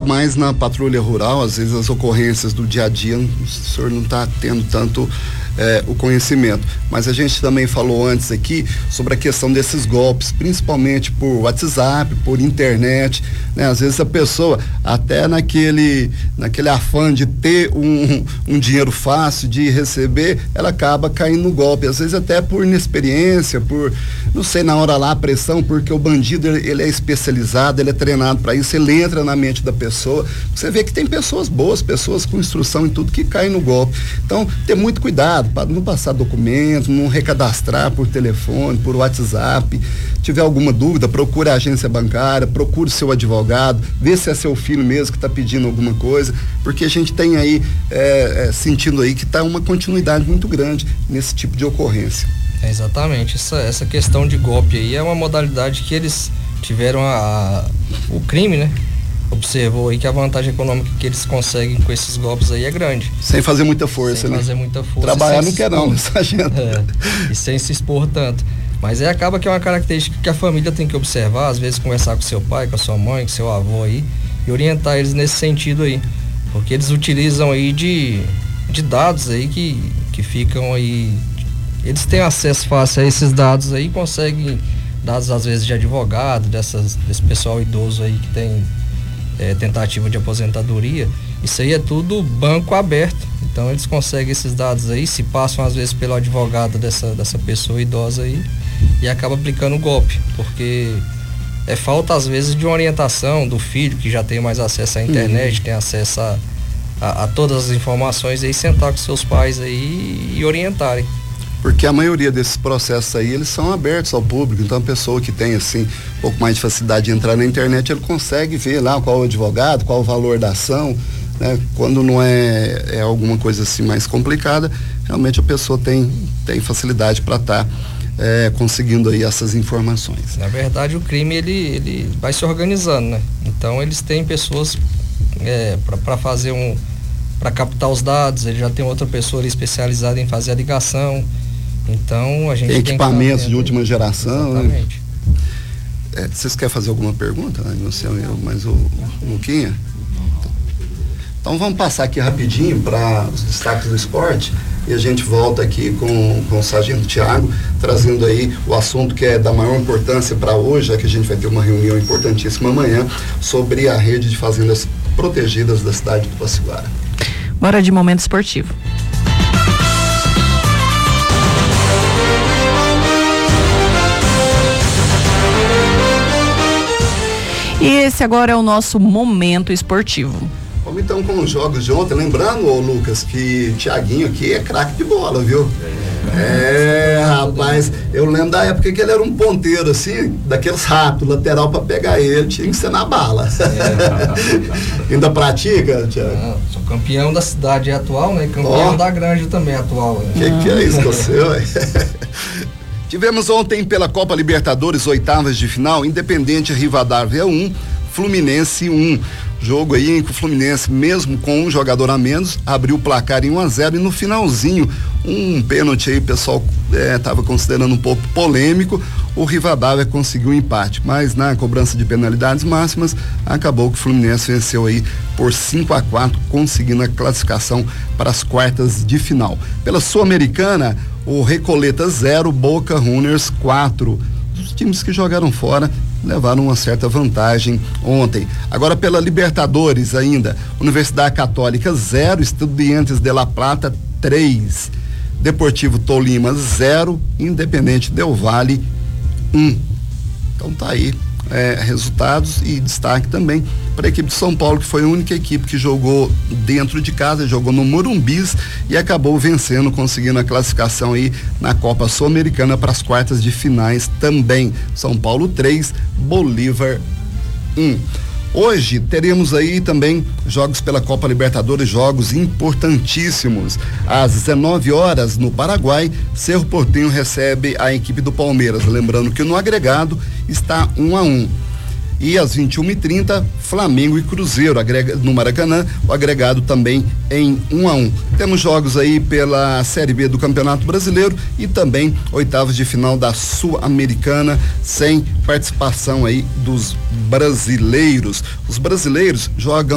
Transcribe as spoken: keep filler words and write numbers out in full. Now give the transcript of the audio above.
mais na patrulha rural, às vezes as ocorrências do dia a dia, o senhor não está tendo tanto é, o conhecimento. Mas a gente também falou antes aqui sobre a questão desses golpes, principalmente por WhatsApp, por internet, né? Às vezes a pessoa, até naquele, naquele afã de ter um, um dinheiro fácil, de receber, ela acaba caindo no golpe, às vezes até por inexperiência, por, não sei, na hora lá a pressão, porque o bandido, ele, ele é especializado, ele é treinado para isso, ele entra na mente da pessoa. Você vê que tem pessoas boas, pessoas com instrução em tudo que caem no golpe. Então, ter muito cuidado para não passar documentos, não recadastrar por telefone, por WhatsApp. Tiver alguma dúvida, procure a agência bancária, procure seu advogado, vê se é seu filho mesmo que está pedindo alguma coisa, porque a gente tem aí, é, é, sentindo aí que está uma continuidade muito grande nesse tipo de ocorrência. É exatamente, essa, essa questão de golpe aí é uma modalidade que eles tiveram a, a, o crime, né? Observou aí que a vantagem econômica que eles conseguem com esses golpes aí é grande. Sem fazer muita força, sem né? fazer muita força. Trabalhar não quer não nessa agenda. É, e sem se expor tanto. Mas aí acaba que é uma característica que a família tem que observar, às vezes conversar com seu pai, com a sua mãe, com seu avô aí, e orientar eles nesse sentido aí. Porque eles utilizam aí de, de dados aí que, que ficam aí, eles têm acesso fácil a esses dados aí, conseguem dados às vezes de advogado, dessas, desse pessoal idoso aí que tem é, tentativa de aposentadoria. Isso aí é tudo banco aberto, então eles conseguem esses dados aí, se passam às vezes pelo advogado dessa, dessa pessoa idosa aí e acaba aplicando o golpe, porque é falta às vezes de uma orientação do filho que já tem mais acesso à internet, uhum. tem acesso a, a, a todas as informações aí, sentar com seus pais aí e orientarem. Porque a maioria desses processos aí, eles são abertos ao público, então a pessoa que tem assim, um pouco mais de facilidade de entrar na internet, ele consegue ver lá qual é o advogado, qual é o valor da ação, né? Quando não é, é alguma coisa assim mais complicada, realmente a pessoa tem, tem facilidade para estar tá, é, conseguindo aí essas informações. Na verdade, o crime, ele, ele vai se organizando, né? Então eles têm pessoas é, para fazer um, para captar os dados, ele já tem outra pessoa ali especializada em fazer a ligação. Então a gente tem tem equipamentos de última geração. Exatamente. Né? É, vocês querem fazer alguma pergunta? Não sei, eu, mas o, o Luquinha? Então vamos passar aqui rapidinho para os destaques do esporte e a gente volta aqui com, com o Sargento Thiago, trazendo aí o assunto que é da maior importância para hoje, já que a gente vai ter uma reunião importantíssima amanhã sobre a rede de fazendas protegidas da cidade do Tupaciguara. Bora de momento esportivo. E esse agora é o nosso momento esportivo. Vamos então com os jogos de ontem. Lembrando, ô Lucas, que Thiaguinho aqui é craque de bola, viu? É, é, rapaz, eu lembro da época que ele era um ponteiro assim, daqueles rápidos, lateral pra pegar ele, tinha que ser na bala. É. Ainda pratica, Thiago? Ah, sou campeão da cidade atual, né? Campeão oh. da grande também atual. O que, que é isso, você? Tivemos ontem pela Copa Libertadores, oitavas de final, Independente Rivadavia um, Fluminense um. Jogo aí em que o Fluminense, mesmo com um jogador a menos, abriu o placar em um a zero e no finalzinho, um pênalti aí, o pessoal estava é, considerando um pouco polêmico, o Rivadavia conseguiu um empate, mas na cobrança de penalidades máximas, acabou que o Fluminense venceu aí por cinco a quatro, conseguindo a classificação para as quartas de final. Pela Sul-Americana, o Recoleta zero, Boca Juniors quatro. Os times que jogaram fora levaram uma certa vantagem ontem. Agora pela Libertadores ainda, Universidade Católica zero, Estudiantes de La Plata três, Deportivo Tolima zero, Independente Del Valle um. Então tá aí é, resultados e destaque também para a equipe de São Paulo, que foi a única equipe que jogou dentro de casa, jogou no Morumbis e acabou vencendo, conseguindo a classificação aí na Copa Sul-Americana para as quartas de finais também. São Paulo três, Bolívar um. Hoje teremos aí também jogos pela Copa Libertadores, jogos importantíssimos. Às dezenove horas no Paraguai, Cerro Porteño recebe a equipe do Palmeiras. Lembrando que no agregado está um a um. E às vinte e uma e trinta, Flamengo e Cruzeiro, agrega, no Maracanã, o agregado também em um a um. Temos jogos aí pela Série B do Campeonato Brasileiro e também oitavas de final da Sul-Americana, sem participação aí dos brasileiros. Os brasileiros jogam